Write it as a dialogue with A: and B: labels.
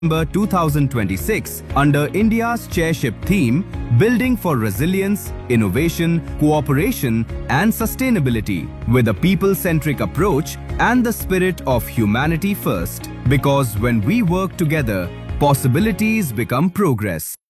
A: December 2026 under India's chairship theme Building for Resilience, Innovation, Cooperation and Sustainability with a people-centric approach and the spirit of humanity first. Because when we work together, possibilities become progress.